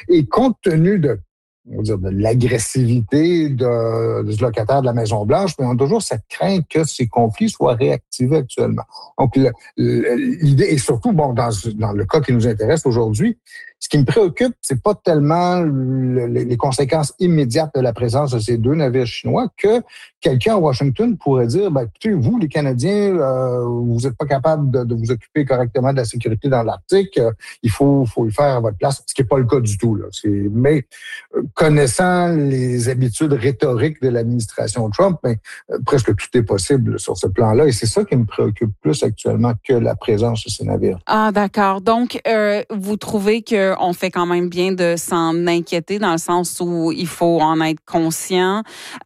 Et compte tenu on va dire, de l'agressivité du locataire de la Maison-Blanche, mais on a toujours cette crainte que ces conflits soient réactivés actuellement. Donc, l'idée, et surtout, dans le cas qui nous intéresse aujourd'hui, ce qui me préoccupe, c'est pas tellement les conséquences immédiates de la présence de ces 2 navires chinois que quelqu'un à Washington pourrait dire, écoutez, vous, les Canadiens, vous n'êtes pas capables de vous occuper correctement de la sécurité dans l'Arctique, il faut le faire à votre place, ce qui n'est pas le cas du tout, là. Mais connaissant les habitudes rhétoriques de l'administration Trump, presque tout est possible sur ce plan-là, et c'est ça qui me préoccupe plus actuellement que la présence de ces navires. Ah, d'accord. Donc, vous trouvez qu'on fait quand même bien de s'en inquiéter dans le sens où il faut en être conscient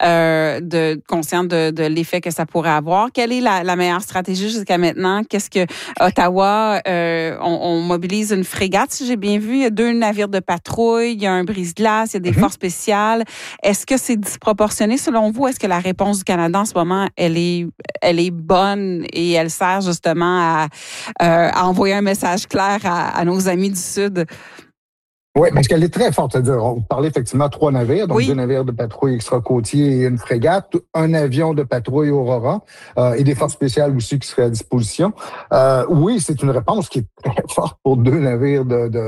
de l'effet que ça pourrait avoir. Quelle est la meilleure stratégie jusqu'à maintenant? Qu'est-ce que Ottawa, on mobilise une frégate, si j'ai bien vu. Il y a 2 navires de patrouille, il y a un brise-glace, il y a des forces spéciales. Est-ce que c'est disproportionné selon vous? Est-ce que la réponse du Canada en ce moment, elle est bonne et elle sert justement à envoyer un message clair à nos amis du Sud? Oui, parce qu'elle est très forte. C'est-à-dire, on parlait effectivement 3 navires, donc 2 navires de patrouille extra-côtiers et une frégate, un avion de patrouille Aurora et des forces spéciales aussi qui seraient à disposition. Oui, c'est une réponse qui est très forte pour 2 navires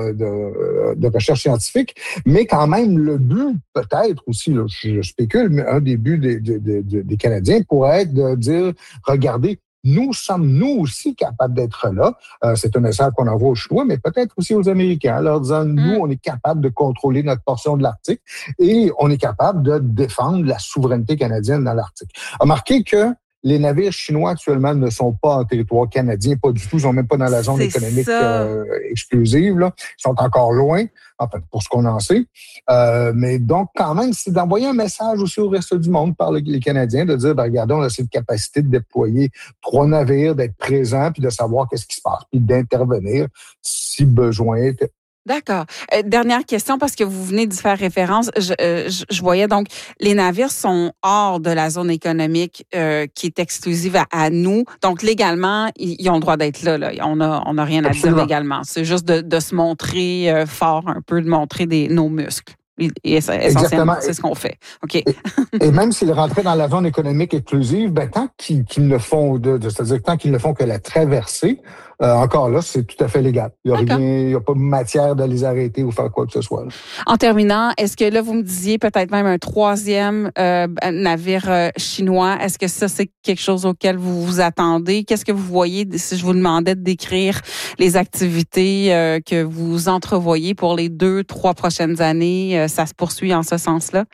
de recherche scientifique, mais quand même, le but, peut-être aussi, là, je spécule, mais un des buts des Canadiens pourrait être de dire, regardez, nous sommes, nous aussi, capables d'être là. C'est un message qu'on envoie aux Chinois, mais peut-être aussi aux Américains, en leur disant, nous, on est capable de contrôler notre portion de l'Arctique et on est capable de défendre la souveraineté canadienne dans l'Arctique. Remarquez que les navires chinois actuellement ne sont pas en territoire canadien, pas du tout. Ils sont même pas dans la zone économique exclusive. Là. Ils sont encore loin, enfin, pour ce qu'on en sait. Mais donc, quand même, c'est d'envoyer un message aussi au reste du monde par les Canadiens, de dire, regardez, on a cette capacité de déployer 3 navires, d'être présents, puis de savoir qu'est-ce qui se passe, puis d'intervenir si besoin était. D'accord. Dernière question, parce que vous venez d'y faire référence. Je voyais donc, les navires sont hors de la zone économique qui est exclusive à nous. Donc, légalement, ils ont le droit d'être là. On a rien à dire légalement. C'est juste de se montrer fort un peu, de montrer nos muscles. Et essentiellement, c'est ce qu'on fait. OK. Et même s'ils rentraient dans la zone économique exclusive, tant qu'ils ne font c'est-à-dire tant qu'ils ne font que la traversée, encore là, c'est tout à fait légal. Il n'y a pas de matière de les arrêter ou faire quoi que ce soit. Là. En terminant, est-ce que là, vous me disiez peut-être même un 3e navire chinois? Est-ce que ça, c'est quelque chose auquel vous vous attendez? Qu'est-ce que vous voyez si je vous demandais de décrire les activités que vous entrevoyez pour les 2-3 prochaines années? Ça se poursuit en ce sens-là?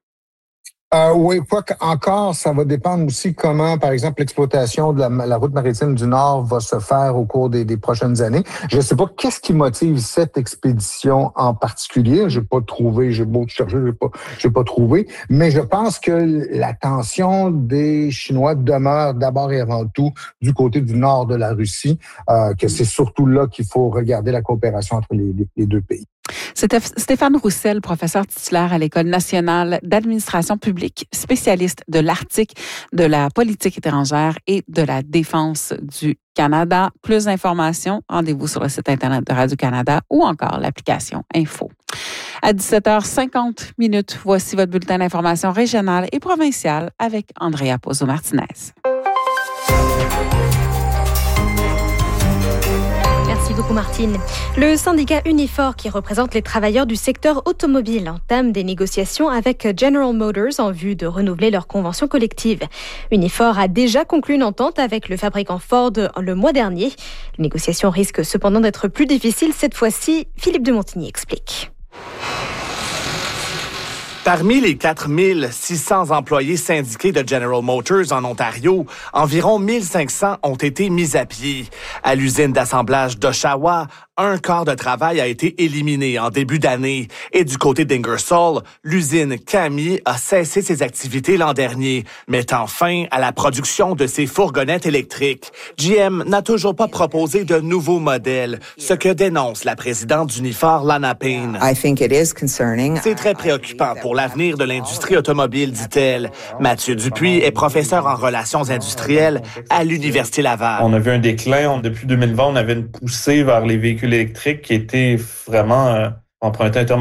Oui, encore, ça va dépendre aussi comment, par exemple, l'exploitation de la route maritime du Nord va se faire au cours des prochaines années. Je ne sais pas qu'est-ce qui motive cette expédition en particulier. J'ai pas trouvé, j'ai beau chercher, j'ai pas trouvé. Mais je pense que l'attention des Chinois demeure d'abord et avant tout du côté du nord de la Russie, que c'est surtout là qu'il faut regarder la coopération entre les 2 pays. C'était Stéphane Roussel, professeur titulaire à l'École nationale d'administration publique, spécialiste de l'Arctique, de la politique étrangère et de la défense du Canada. Plus d'informations, rendez-vous sur le site Internet de Radio-Canada ou encore l'application Info. À 17h50, voici votre bulletin d'information régionale et provinciale avec Andrea Pozzo-Martinez. Merci beaucoup Martine. Le syndicat Unifor, qui représente les travailleurs du secteur automobile, entame des négociations avec General Motors en vue de renouveler leur convention collective. Unifor a déjà conclu une entente avec le fabricant Ford le mois dernier. Les négociations risquent cependant d'être plus difficiles cette fois-ci. Philippe de Montigny explique. Parmi les 4600 employés syndiqués de General Motors en Ontario, environ 1500 ont été mis à pied. À l'usine d'assemblage d'Oshawa, un quart de travail a été éliminé en début d'année. Et du côté d'Ingersoll, l'usine Cami a cessé ses activités l'an dernier, mettant fin à la production de ses fourgonnettes électriques. GM n'a toujours pas proposé de nouveaux modèles, ce que dénonce la présidente d'Unifor, Lana Payne. C'est très préoccupant pour l'avenir de l'industrie automobile, dit-elle. Mathieu Dupuis est professeur en relations industrielles à l'Université Laval. On a vu un déclin. Depuis 2020, on avait une poussée vers les véhicules électriques qui était vraiment emprunté